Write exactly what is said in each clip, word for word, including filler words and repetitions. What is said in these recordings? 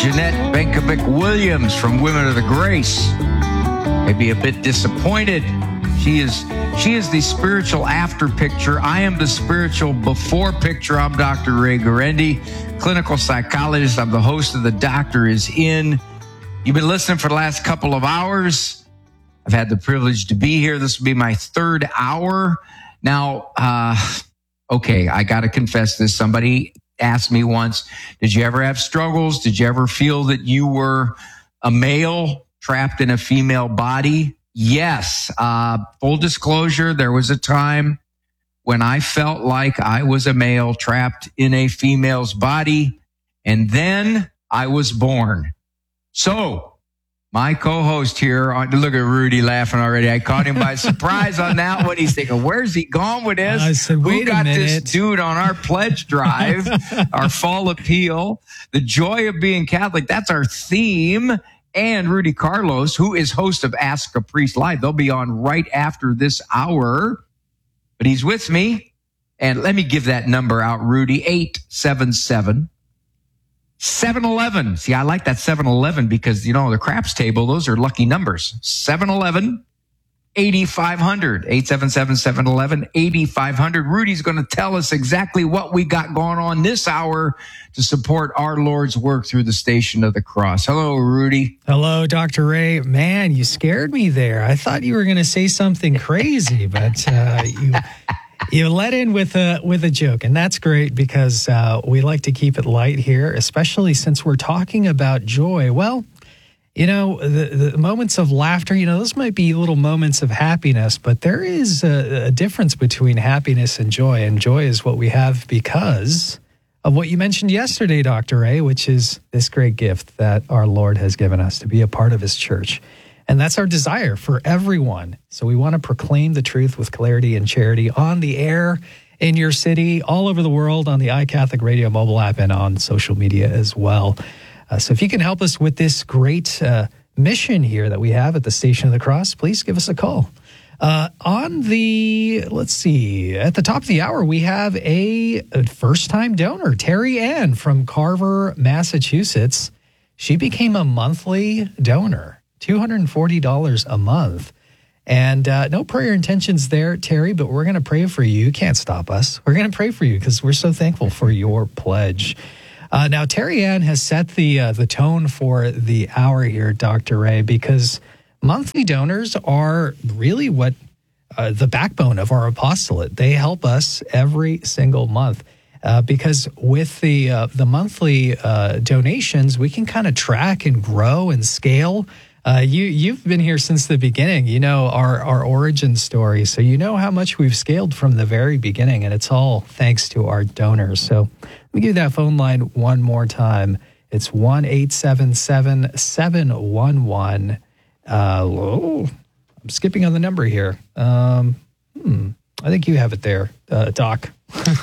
Jeanette Benkovic-Williams from Women of the Grace may be a bit disappointed. She is she is the spiritual after picture. I am the spiritual before picture. I'm Doctor Ray Guarendi, clinical psychologist. I'm the host of The Doctor Is In. You've been listening for the last couple of hours. I've had the privilege to be here. This will be my third hour. Now, uh, okay, I got to confess this. Somebody asked me once, did you ever have struggles? Did you ever feel that you were a male trapped in a female body? Yes. Uh, full disclosure, there was a time when I felt like I was a male trapped in a female's body, and then I was born. So, my co-host here, look at Rudy laughing already. I caught him by surprise on that one. He's thinking, where's he going with this? I said, wait we got a minute. this dude on our pledge drive, our fall appeal, the joy of being Catholic. That's our theme. And Rudy Carlos, who is host of Ask a Priest Live. They'll be on right after this hour. But he's with me. And let me give that number out, Rudy, eight seven seven, seven one one. See, I like that seven one one because, you know, the craps table, those are lucky numbers. seven one one, eight five zero zero. eight seven seven, seven one one, eight five zero zero. Rudy's going to tell us exactly what we got going on this hour to support our Lord's work through the Station of the Cross. Hello, Rudy. Hello, Doctor Ray. Man, you scared me there. I thought you were going to say something crazy, but uh, you... You let in with a with a joke, and that's great because uh, we like to keep it light here, especially since we're talking about joy. Well, you know, the, the moments of laughter, you know, those might be little moments of happiness, but there is a, a difference between happiness and joy, and joy is what we have because of what you mentioned yesterday, Doctor A, which is this great gift that our Lord has given us to be a part of his church. And that's our desire for everyone. So we want to proclaim the truth with clarity and charity on the air, in your city, all over the world, on the iCatholic Radio mobile app, and on social media as well. Uh, so if you can help us with this great uh, mission here that we have at the Station of the Cross, please give us a call. Uh, on the, let's see, at the top of the hour, we have a, a first-time donor, Terry Ann from Carver, Massachusetts. She became a monthly donor. two hundred forty dollars a month. And uh, no prayer intentions there, Terry, but we're going to pray for you. You can't stop us. We're going to pray for you because we're so thankful for your pledge. Uh, now, Terry Ann has set the uh, the tone for the hour here, Doctor Ray, because monthly donors are really what uh, the backbone of our apostolate. They help us every single month. Uh, because with the uh, the monthly uh, donations, we can kind of track and grow and scale. Uh, you, you've been here since the beginning. You know our, our origin story. So you know how much we've scaled from the very beginning, and it's all thanks to our donors. So let me give you that phone line one more time. It's one eight seven seven, seven one one. Uh, oh, I'm skipping on the number here. Um, hmm, I think you have it there, uh, Doc.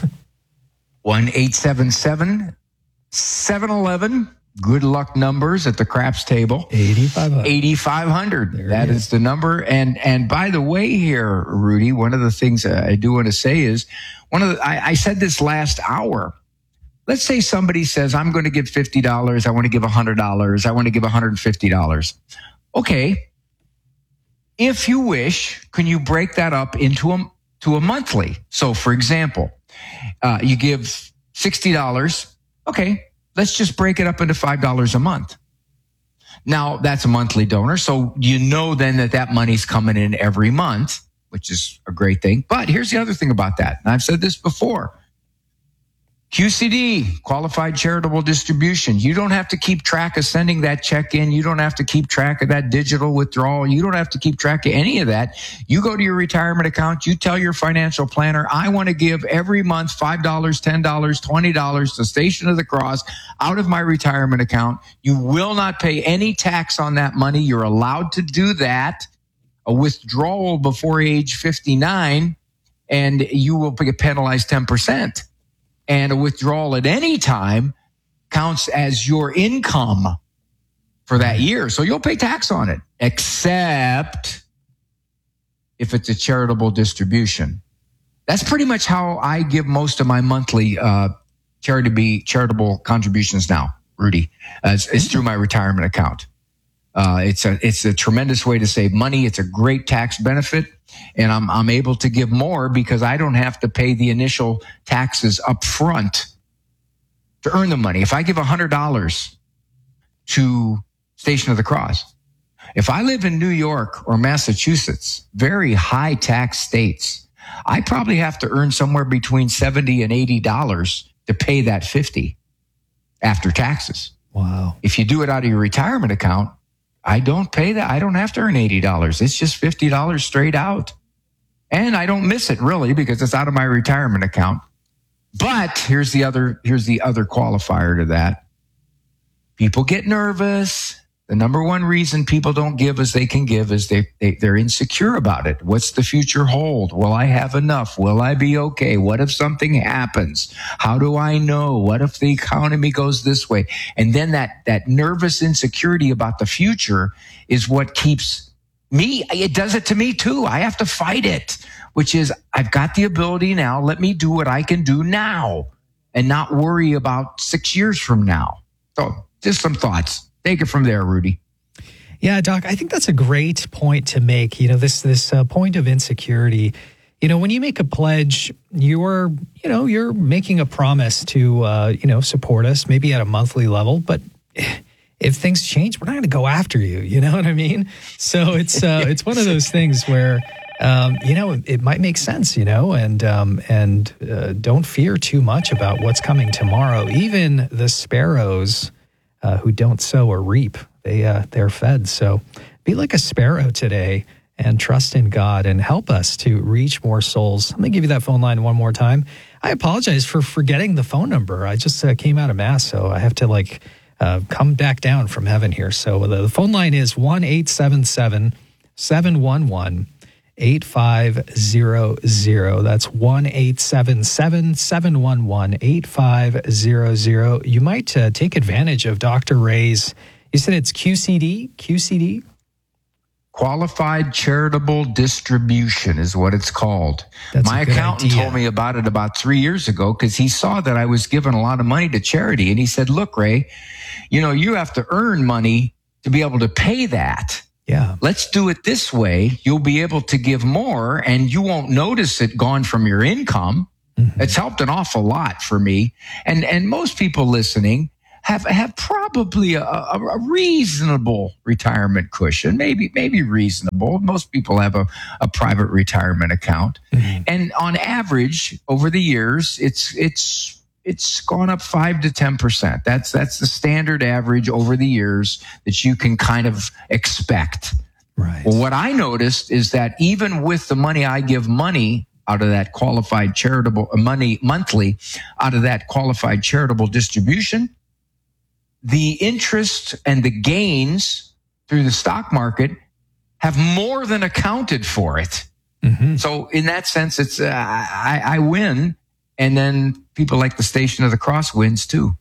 one eight seven seven, seven one one. Good luck numbers at the craps table. eighty-five hundred. eighty-five hundred. There That is. is the number. And and by the way here, Rudy, one of the things I do want to say is, one of the, I, I said this last hour. Let's say somebody says, I'm going to give fifty dollars. I want to give one hundred dollars. I want to give one hundred fifty dollars. Okay. If you wish, can you break that up into a, to a monthly? So, for example, uh, you give sixty dollars. Okay. Let's just break it up into five dollars a month. Now, that's a monthly donor, so you know then that that money's coming in every month, which is a great thing. But here's the other thing about that, and I've said this before. Q C D, Qualified Charitable Distribution. You don't have to keep track of sending that check in. You don't have to keep track of that digital withdrawal. You don't have to keep track of any of that. You go to your retirement account. You tell your financial planner, I want to give every month five dollars, ten dollars, twenty dollars to Station of the Cross out of my retirement account. You will not pay any tax on that money. You're allowed to do that. A withdrawal before age fifty-nine, and you will get penalized ten percent. And a withdrawal at any time counts as your income for that year. So you'll pay tax on it, except if it's a charitable distribution. That's pretty much how I give most of my monthly uh, charity charitable contributions now. Rudy. Uh, it's, it's through my retirement account. Uh, it's a it's a tremendous way to save money. It's a great tax benefit, and I'm I'm able to give more because I don't have to pay the initial taxes up front to earn the money. If I give one hundred dollars to Station of the Cross, if I live in New York or Massachusetts, very high tax states, I probably have to earn somewhere between seventy and eighty dollars to pay that fifty after taxes. Wow. If you do it out of your retirement account, I don't pay that. I don't have to earn eighty dollars. It's just fifty dollars straight out. And I don't miss it really because it's out of my retirement account. But here's the other, here's the other qualifier to that. People get nervous. The number one reason people don't give as they can give is they, they, they're insecure about it. What's the future hold? Will I have enough? Will I be okay? What if something happens? How do I know? What if the economy goes this way? And then that, that nervous insecurity about the future is what keeps me. It does it to me too. I have to fight it, which is I've got the ability now. Let me do what I can do now and not worry about six years from now. So just some thoughts. Take it from there, Rudy. Yeah, Doc, I think that's a great point to make. You know, this this uh, point of insecurity. You know, when you make a pledge, you're, you know, you're making a promise to, uh, you know, support us, maybe at a monthly level. But if things change, we're not going to go after you. You know what I mean? So it's uh, it's one of those things where, um, you know, it, it might make sense, you know, and um, and uh, don't fear too much about what's coming tomorrow. Even the sparrows Uh, who don't sow or reap, they uh, they're fed. So be like a sparrow today and trust in God and help us to reach more souls. I'm going to give you that phone line one more time. I apologize for forgetting the phone number. I just uh, came out of Mass, so I have to like uh, come back down from heaven here. So the, the phone line is one eight seven seven, seven one one, eight five zero zero. That's one eight seven seven, seven one one, eight five zero zero. You might uh, take advantage of Doctor Ray's, you said it's Q C D? Q C D? Qualified Charitable Distribution is what it's called. That's My accountant idea. told me about it about three years ago because he saw that I was giving a lot of money to charity. And he said, look, Ray, you know, you have to earn money to be able to pay that. Yeah. Let's do it this way. You'll be able to give more and you won't notice it gone from your income. Mm-hmm. It's helped an awful lot for me. And and most people listening have have probably a, a, a reasonable retirement cushion, maybe maybe reasonable. Most people have a, a private retirement account. Mm-hmm. And on average, over the years, it's it's It's gone up five to ten percent. That's that's the standard average over the years that you can kind of expect. Right. Well, what I noticed is that even with the money I give money out of that qualified charitable money monthly, out of that qualified charitable distribution, the interest and the gains through the stock market have more than accounted for it. Mm-hmm. So in that sense, it's uh, I, I win. And then people like the Station of the Cross wins too.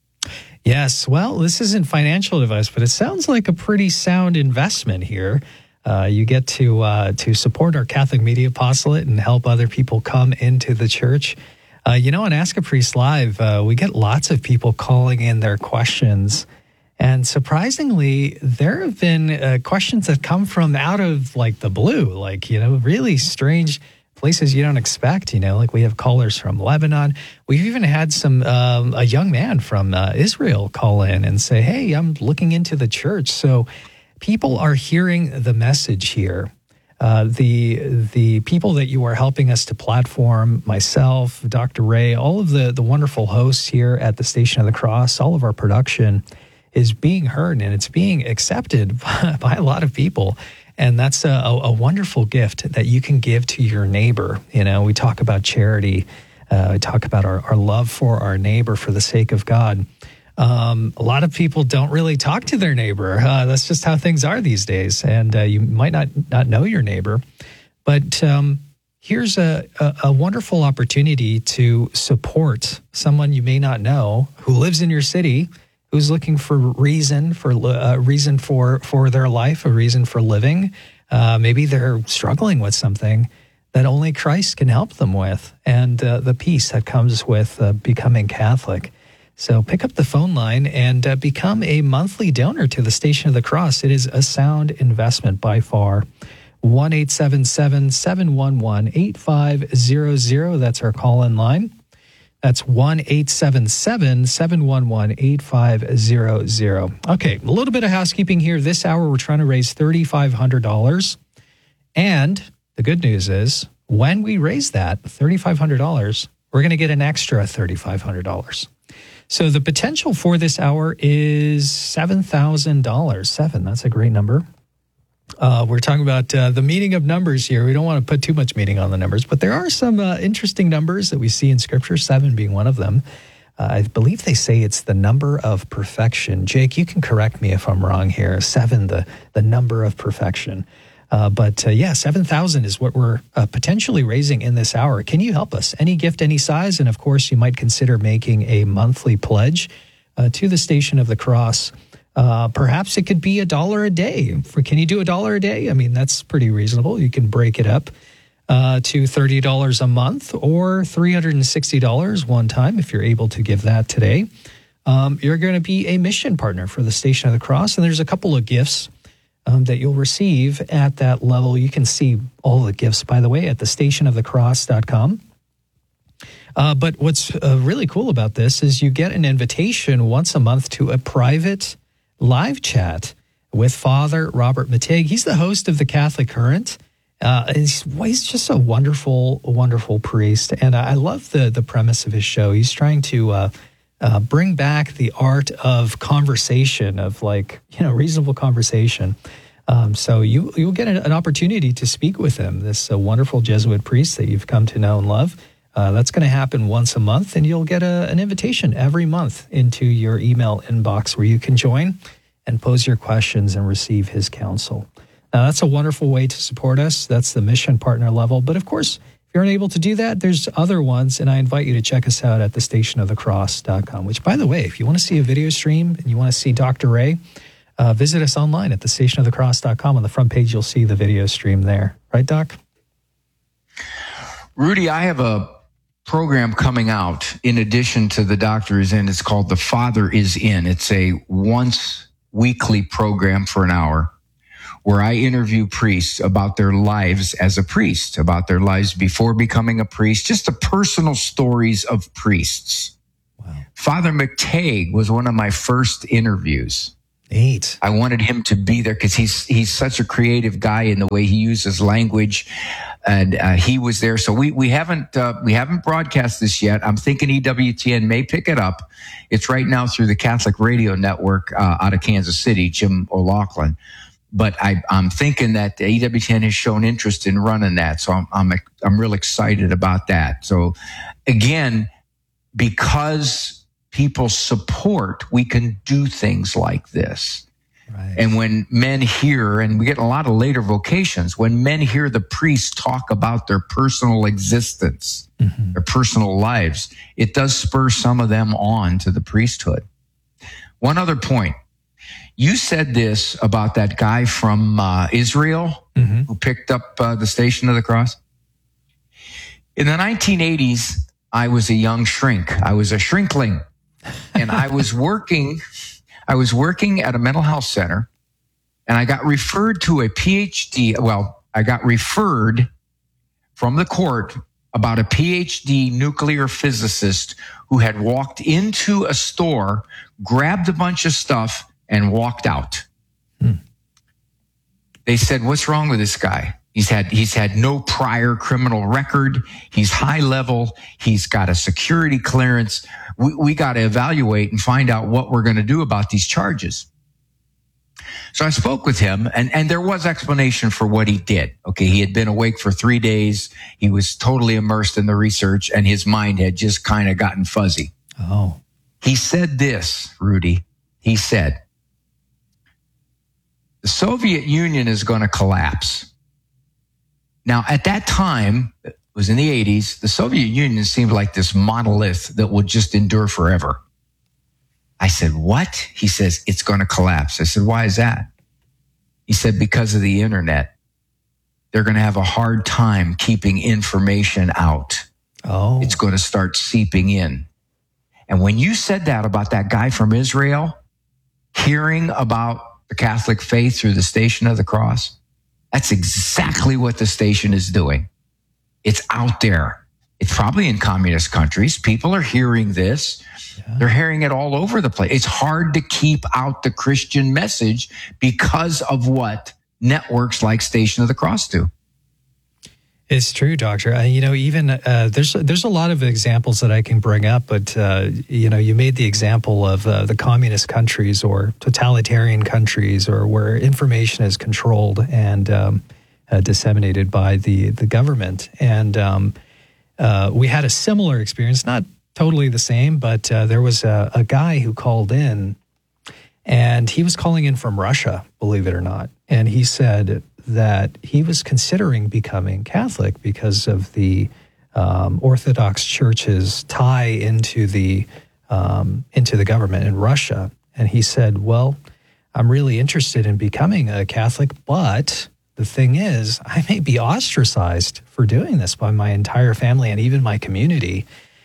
Yes. Well, this isn't financial advice, but it sounds like a pretty sound investment here. Uh, you get to uh, to support our Catholic Media Apostolate and help other people come into the church. Uh, you know, on Ask a Priest Live, uh, we get lots of people calling in their questions. And surprisingly, there have been uh, questions that come from out of like the blue, like, you know, really strange places you don't expect, you know, like we have callers from Lebanon. We've even had some, um, a young man from uh, Israel call in and say, hey, I'm looking into the church. So people are hearing the message here. Uh, the the people that you are helping us to platform, myself, Doctor Ray, all of the, the wonderful hosts here at the Station of the Cross, all of our production is being heard and it's being accepted by, by a lot of people. And that's a, a wonderful gift that you can give to your neighbor. You know, we talk about charity. Uh, we talk about our, our love for our neighbor for the sake of God. Um, a lot of people don't really talk to their neighbor. Uh, that's just how things are these days. And uh, you might not, not know your neighbor. But um, here's a, a, a wonderful opportunity to support someone you may not know who lives in your city, who's looking for reason for a uh, reason for for their life, a reason for living. Uh, maybe they're struggling with something that only Christ can help them with, and uh, the peace that comes with uh, becoming Catholic. So pick up the phone line and uh, become a monthly donor to the Station of the Cross. It is a sound investment by far. one eight seven seven, seven one one, eight five zero zero. That's our call-in line. That's one eight seven seven, seven one one, eight five zero zero. Okay, a little bit of housekeeping here. This hour, we're trying to raise three thousand five hundred dollars. And the good news is, when we raise that three thousand five hundred dollars, we're going to get an extra three thousand five hundred dollars. So the potential for this hour is seven thousand dollars. Seven, that's a great number. Uh, we're talking about uh, the meaning of numbers here. We don't want to put too much meaning on the numbers, but there are some uh, interesting numbers that we see in Scripture, seven being one of them. Uh, I believe they say it's the number of perfection. Jake, you can correct me if I'm wrong here. Seven, the, the number of perfection. Uh, but uh, yeah, seven thousand is what we're uh, potentially raising in this hour. Can you help us? Any gift, any size? And of course, you might consider making a monthly pledge uh, to the Station of the Cross. Uh, perhaps it could be a dollar a day. For, can you do a dollar a day? I mean, that's pretty reasonable. You can break it up uh, to thirty dollars a month or three hundred sixty dollars one time if you're able to give that today. Um, you're going to be a mission partner for the Station of the Cross. And there's a couple of gifts Um, that you'll receive at that level. You can see all the gifts, by the way, at the station of the cross dot com. Uh, but what's uh, really cool about this is you get an invitation once a month to a private live chat with Father Robert Mattig. He's the host of the Catholic Current. Uh, he's, he's just a wonderful, wonderful priest. And I love the, the premise of his show. He's trying to uh, uh, bring back the art of conversation, of like, you know, reasonable conversation. Um, so you, you'll get an opportunity to speak with him, this uh, wonderful Jesuit priest that you've come to know and love. Uh, that's going to happen once a month, and you'll get a, an invitation every month into your email inbox where you can join and pose your questions and receive his counsel. Now, that's a wonderful way to support us. That's the mission partner level. But of course, if you're unable to do that, there's other ones, and I invite you to check us out at the station of the cross dot com, which, by the way, if you want to see a video stream and you want to see Doctor Ray, uh, visit us online at the station of the cross dot com. On the front page, you'll see the video stream there. Right, Doc? Rudy, I have a program coming out in addition to The Doctor Is In. It's called The Father Is In. It's a once weekly program for an hour where I interview priests about their lives as a priest, about their lives before becoming a priest, just the personal stories of priests. Wow. Father Mattig was one of my first interviews. Neat. I wanted him to be there because he's he's such a creative guy in the way he uses language, and uh, he was there. So we we haven't uh, we haven't broadcast this yet. I'm thinking E W T N may pick it up. It's right now through the Catholic Radio Network uh, out of Kansas City, Jim O'Loughlin. But I, I'm thinking that E W T N has shown interest in running that, so I'm I'm I'm real excited about that. So again, because people support, we can do things like this. Right. And when men hear, and we get a lot of later vocations, when men hear the priests talk about their personal existence, mm-hmm. their personal lives, it does spur some of them on to the priesthood. One other point. You said this about that guy from uh, Israel mm-hmm. who picked up uh, the Station of the Cross. In the nineteen eighties, I was a young shrink. I was a shrinkling. And I was working, I was working at a mental health center, and I got referred to a P H D. Well, I got referred from the court about a P H D nuclear physicist who had walked into a store, grabbed a bunch of stuff, and walked out. Hmm. They said, "What's wrong with this guy? He's had he's had no prior criminal record. He's high level. He's got a security clearance. We, we got to evaluate and find out what we're going to do about these charges." So I spoke with him, and, and there was explanation for what he did. Okay, he had been awake for three days. He was totally immersed in the research, and his mind had just kind of gotten fuzzy. Oh. He said this, Rudy. He said, "The Soviet Union is going to collapse." Now, at that time, it was in the eighties, the Soviet Union seemed like this monolith that would just endure forever. I said, "What?" He says, "It's going to collapse." I said, "Why is that?" He said, "Because of the internet. They're going to have a hard time keeping information out. Oh. It's going to start seeping in. And when you said that about that guy from Israel, hearing about the Catholic faith through the Station of the Cross, that's exactly what the station is doing. It's out there. It's probably in communist countries. People are hearing this. Yeah. They're hearing it all over the place. It's hard to keep out the Christian message because of what networks like Station of the Cross do. It's true, Doctor. Uh, you know, even uh, there's there's a lot of examples that I can bring up, but uh, you know, you made the example of uh, the communist countries or totalitarian countries, or where information is controlled and um, uh, disseminated by the the government. And um, uh, we had a similar experience, not totally the same, but uh, there was a, a guy who called in, and he was calling in from Russia, believe it or not, and he said that he was considering becoming Catholic because of the um, Orthodox Church's tie into the um, into the government in Russia. And he said, well, I'm really interested in becoming a Catholic, but the thing is, I may be ostracized for doing this by my entire family and even my community.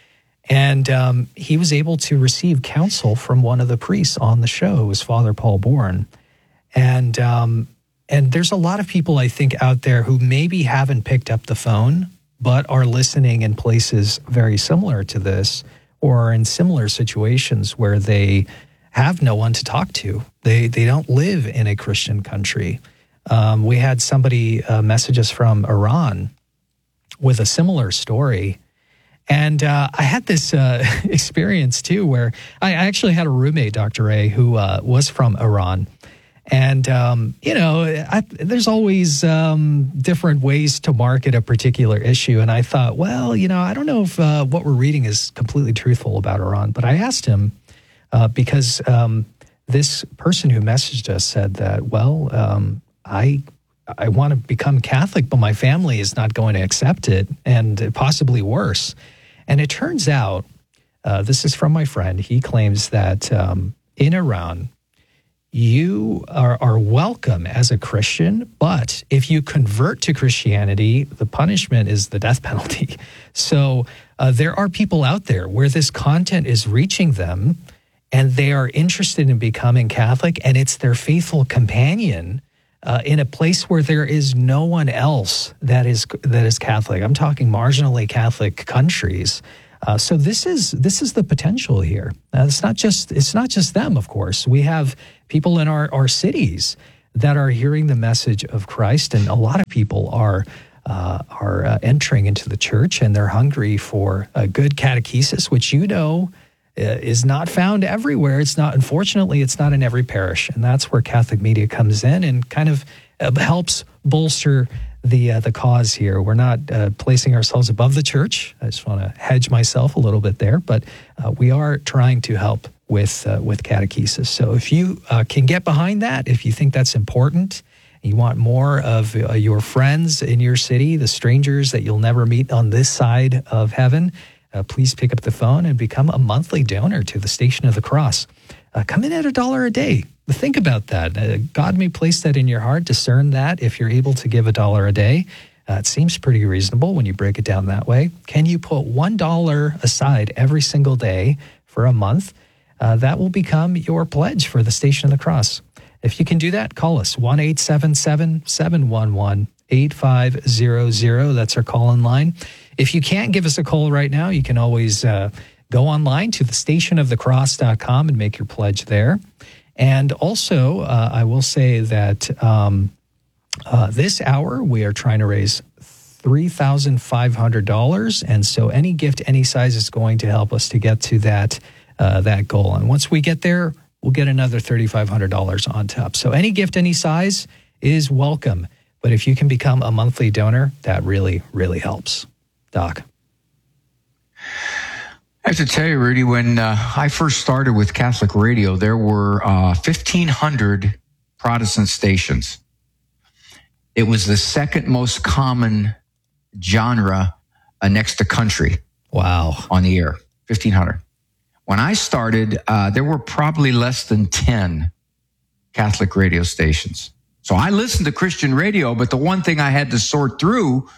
And um, he was able to receive counsel from one of the priests on the show, who was Father Paul Bourne. And um, And there's a lot of people, I think, out there who maybe haven't picked up the phone, but are listening in places very similar to this, or in similar situations where they have no one to talk to. They they don't live in a Christian country. Um, we had somebody uh, message us from Iran with a similar story. And uh, I had this uh, experience, too, where I actually had a roommate, Doctor A, who uh, was from Iran. And, um, you know, I, there's always um, different ways to market a particular issue. And I thought, well, you know, I don't know if uh, what we're reading is completely truthful about Iran. But I asked him uh, because um, this person who messaged us said that, well, um, I I want to become Catholic, but my family is not going to accept it, and possibly worse. And it turns out, uh, this is from my friend, he claims that um, in Iran, you are, are welcome as a Christian, but if you convert to Christianity, the punishment is the death penalty. So uh, there are people out there where this content is reaching them, and they are interested in becoming Catholic, and it's their faithful companion uh, in a place where there is no one else that is that is Catholic. I'm talking marginally Catholic countries. Uh, so this is this is the potential here. Uh, it's not just it's not just them, of course. We have people in our, our cities that are hearing the message of Christ, and a lot of people are uh, are uh, entering into the church, and they're hungry for a good catechesis, which you know uh, is not found everywhere. It's not, unfortunately, it's not in every parish, and that's where Catholic Media comes in and kind of uh, helps bolster the uh, the cause here. We're not uh, placing ourselves above the church. I just want to hedge myself a little bit there, but uh, we are trying to help with uh, with catechesis. So if you uh, can get behind that, if you think that's important, you want more of uh, your friends in your city, the strangers that you'll never meet on this side of heaven, uh, please pick up the phone and become a monthly donor to the Station of the Cross. Uh, come in at a dollar a day. Think about that. Uh, God may place that in your heart. Discern that if you're able to give a dollar a day. Uh, it seems pretty reasonable when you break it down that way. Can you put one dollar aside every single day for a month? Uh, that will become your pledge for the Station of the Cross. If you can do that, call us, one eight seven seven, seven one one, eight five zero zero. That's our call-in line. If you can't give us a call right now, you can always uh, go online to the station of the cross dot com and make your pledge there. And also, uh, I will say that um, uh, this hour, we are trying to raise three thousand five hundred dollars. And so any gift, any size is going to help us to get to that uh, that goal. And once we get there, we'll get another three thousand five hundred dollars on top. So any gift, any size is welcome. But if you can become a monthly donor, that really, really helps. Doc. I have to tell you, Rudy, when uh, I first started with Catholic radio, there were uh, fifteen hundred Protestant stations. It was the second most common genre uh, next to country. Wow. On the air, fifteen hundred. When I started, uh, there were probably less than ten Catholic radio stations. So I listened to Christian radio, but the one thing I had to sort through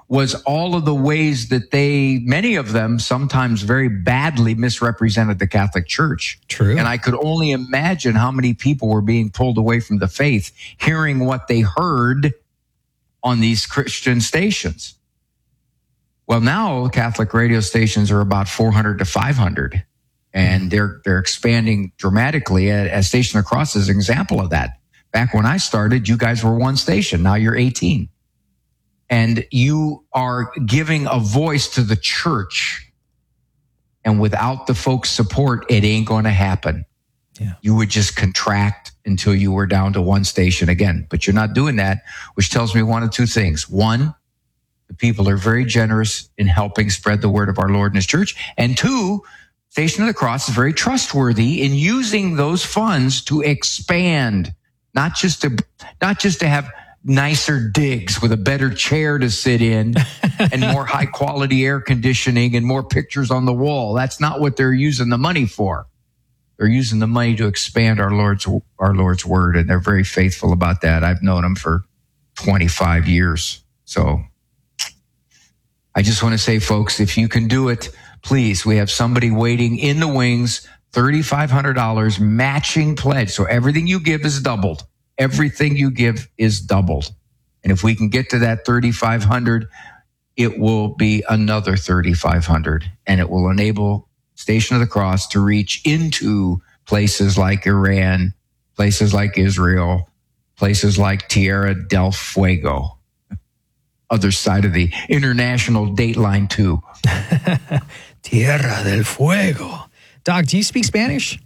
was all of the ways that they, many of them, sometimes very badly misrepresented the Catholic Church. True. And I could only imagine how many people were being pulled away from the faith, hearing what they heard on these Christian stations. Well, now Catholic radio stations are about four hundred to five hundred, and they're they're expanding dramatically. A, a Station of the Cross is an example of that. Back when I started, you guys were one station. Now you're eighteen. And you are giving a voice to the church. And without the folks' support, it ain't going to happen. Yeah. You would just contract until you were down to one station again. But you're not doing that, which tells me one of two things. One, the people are very generous in helping spread the word of our Lord and his church. And two, Station of the Cross is very trustworthy in using those funds to expand, not just to, not just to have nicer digs with a better chair to sit in and more high quality air conditioning and more pictures on the wall. That's not what they're using the money for. They're using the money to expand our Lord's, our Lord's word. And they're very faithful about that. I've known them for twenty-five years. So I just want to say, folks, if you can do it, please, we have somebody waiting in the wings, three thousand five hundred dollars matching pledge. So everything you give is doubled. Everything you give is doubled. And if we can get to that three thousand five hundred dollars, it will be another three thousand five hundred dollars. And it will enable Station of the Cross to reach into places like Iran, places like Israel, places like Tierra del Fuego, other side of the international date line too. Tierra del Fuego. Doc, do you speak Spanish?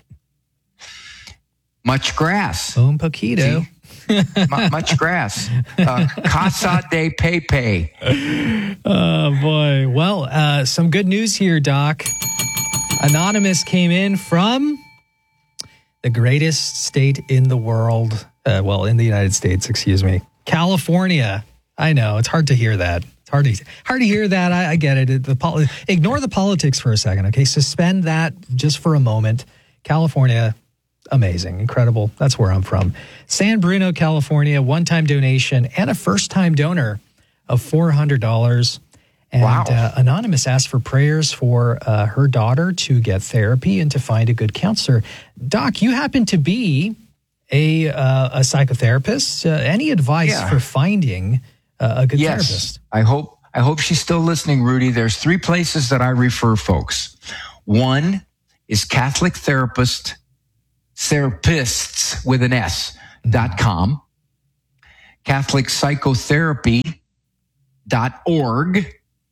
Much grass. Un poquito. M- much grass. Uh, Casa de Pepe. Oh, boy. Well, uh, some good news here, Doc. Anonymous came in from the greatest state in the world. Uh, well, in the United States, excuse me. California. I know. It's hard to hear that. It's hard to, hard to hear that. I, I get it. The poli- Ignore the politics for a second, okay? Suspend that just for a moment. California. Amazing, incredible. That's where I'm from. San Bruno, California, one-time donation and a first-time donor of four hundred dollars. And wow. uh, Anonymous asked for prayers for uh, her daughter to get therapy and to find a good counselor. Doc, you happen to be a uh, a psychotherapist. Uh, any advice yeah. for finding uh, a good yes. therapist? I hope I hope she's still listening, Rudy. There's three places that I refer folks. One is Catholic Therapist. Therapists with an S dot com, Catholic Psychotherapy dot org,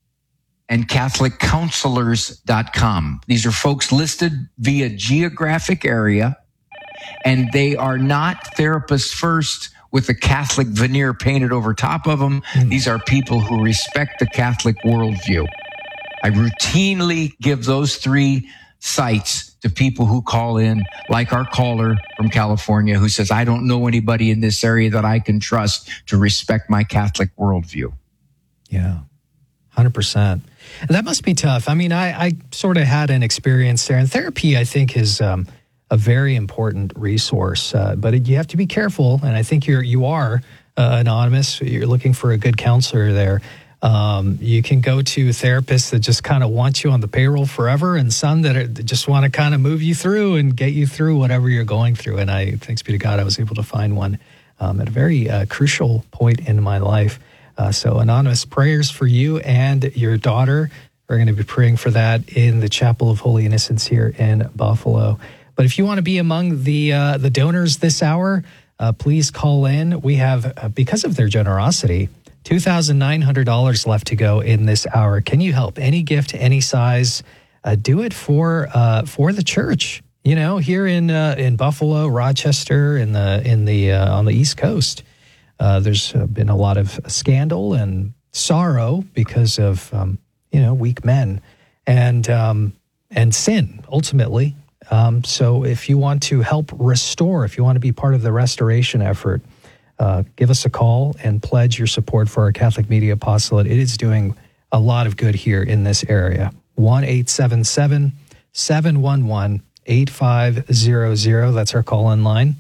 and Catholic Counselors dot com. These are folks listed via geographic area, and they are not therapists first with a Catholic veneer painted over top of them. Mm. These are people who respect the Catholic worldview. I routinely give those three sites to people who call in, like our caller from California who says, I don't know anybody in this area that I can trust to respect my Catholic worldview. Yeah, one hundred percent. That must be tough. I mean, I, I sort of had an experience there. And therapy, I think, is um, a very important resource. Uh, but it, you have to be careful. And I think you're, you are uh, anonymous. You're looking for a good counselor there. Um, you can go to therapists that just kind of want you on the payroll forever, and some that, are, that just want to kind of move you through and get you through whatever you're going through. And I, thanks be to God, I was able to find one um, at a very uh, crucial point in my life. Uh, so Anonymous, prayers for you and your daughter. We're going to be praying for that in the Chapel of Holy Innocents here in Buffalo. But if you want to be among the uh, the donors this hour, uh, please call in. We have, uh, because of their generosity, two thousand nine hundred dollars left to go in this hour. Can you help? Any gift, any size, uh, do it for uh, for the church. You know, here in uh, in Buffalo, Rochester, in the in the uh, on the East Coast, uh, there's been a lot of scandal and sorrow because of um, you know weak men and um, and sin ultimately. Um, so, if you want to help restore, if you want to be part of the restoration effort, Uh, give us a call and pledge your support for our Catholic Media Apostolate. It is doing a lot of good here in this area. one eight seven seven, seven one one, eight five zero zero. That's our call-in line.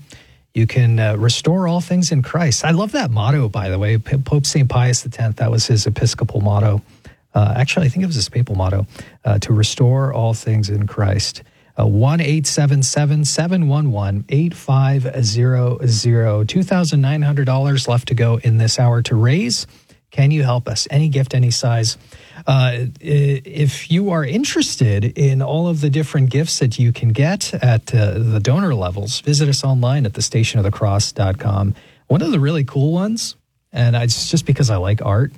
you can uh, restore all things in Christ. I love that motto, by the way. P- Pope Saint Pius the tenth, that was his Episcopal motto. Uh, actually, I think it was his papal motto, uh, to restore all things in Christ. Uh, one eight seven seven, seven one one, eight five zero zero. two thousand nine hundred dollars left to go in this hour to raise. Can you help us? Any gift, any size. Uh, if you are interested in all of the different gifts that you can get at uh, the donor levels, visit us online at the station of the cross dot com. One of the really cool ones, and it's just because I like art,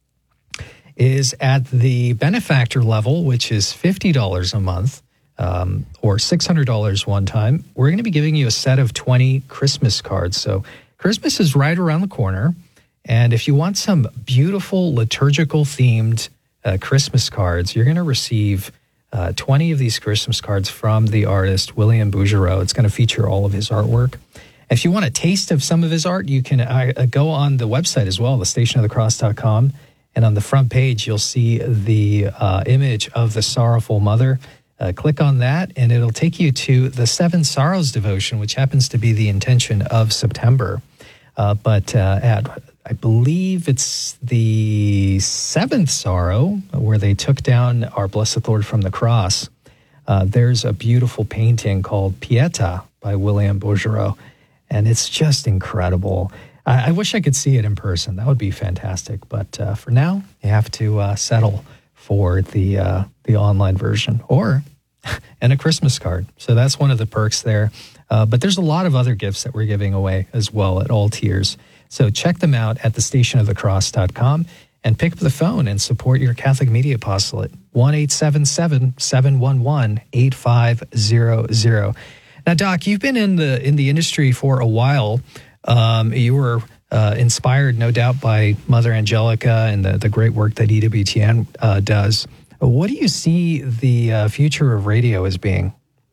is at the benefactor level, which is fifty dollars a month um, or six hundred dollars one time. We're going to be giving you a set of twenty Christmas cards. So Christmas is right around the corner. And if you want some beautiful liturgical themed uh, Christmas cards, you're going to receive uh, twenty of these Christmas cards from the artist William Bouguereau. It's going to feature all of his artwork. If you want a taste of some of his art, you can uh, go on the website as well, the station of the cross dot com. And on the front page, you'll see the uh, image of the Sorrowful Mother. Uh, click on that, and it'll take you to the Seven Sorrows devotion, which happens to be the intention of September. Uh, but uh, at I believe it's the seventh sorrow where they took down our Blessed Lord from the cross. Uh, there's a beautiful painting called Pieta by William Bouguereau, and it's just incredible. I, I wish I could see it in person. That would be fantastic. But uh, for now, you have to uh, settle for the uh, the online version or and a Christmas card. So that's one of the perks there. Uh, but there's a lot of other gifts that we're giving away as well at all tiers. So check them out at the station of the cross dot com and pick up the phone and support your Catholic Media Apostolate. one eight seven seven, seven one one, eight five zero zero. Now, Doc, you've been in the in the industry for a while. Um, you were uh, inspired, no doubt, by Mother Angelica and the, the great work that E W T N uh, does. What do you see the uh, future of radio as being?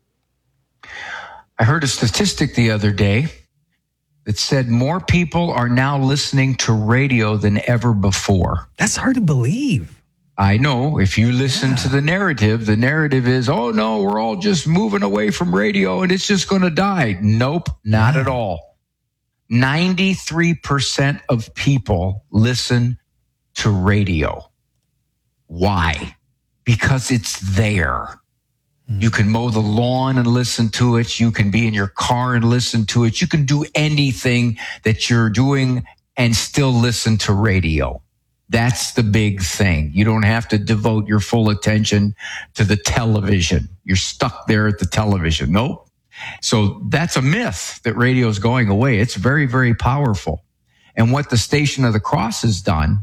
I heard a statistic the other day that said more people are now listening to radio than ever before. That's hard to believe. I know. If you listen yeah. to the narrative, the narrative is, oh, no, we're all just moving away from radio and it's just going to die. Nope, not yeah. at all. ninety-three percent of people listen to radio. Why? Because it's there. You can mow the lawn and listen to it. You can be in your car and listen to it. You can do anything that you're doing and still listen to radio. That's the big thing. You don't have to devote your full attention to the television. You're stuck there at the television. Nope. So that's a myth that radio is going away. It's very, very powerful. And what the Station of the Cross has done